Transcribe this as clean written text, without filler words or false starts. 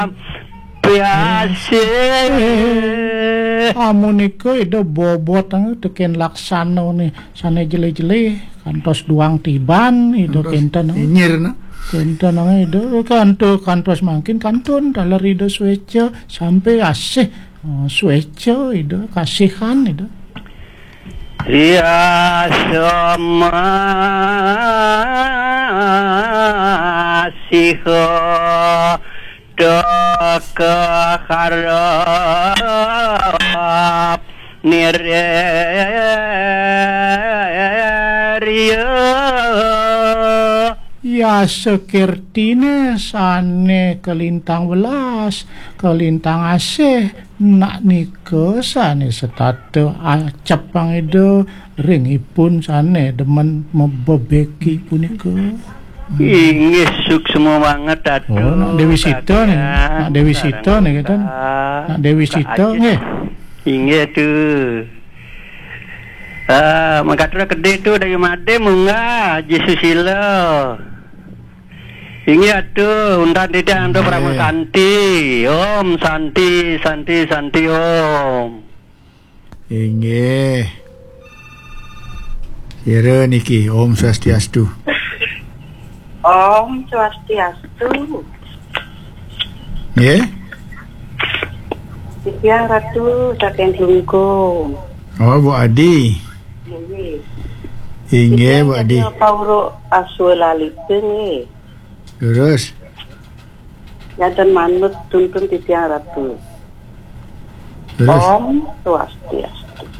Biasa Amunika ida bobot teken laksana ni sane jele-jele kantos duang tiban ida kenten Inyir na. kenten ida kantos makin kantun dalar ida sueca sampai asih sueca ida kasihan ida ya sama siho ke harap nireria ya sekirtine sane kelintang welas kelintang asih nak nika sane setate acap pangida ringipun sane demen membebeki punika ingin suk semua banget aduh. Oh, nak Dewi Sita ni. Nak Dewi Sita ni kata. Nak Dewi Sita ni. Ingin tu. Mengatakan kedai tu dari Made munga Yesus Sila. Ingin tu undan tidak ando Pramu Santi. Om Santi Om. Ingin. Kira niki Om Swastiastu. Om Swastiastu. Ya? Tiang Ratu saking Lungkung. Oh, Bu Adi. Ingin Bu Adi. Pauro asulalipun ni. Terus? Yadan manut tuntun Tiang Ratu. Terus? Om Swastiastu.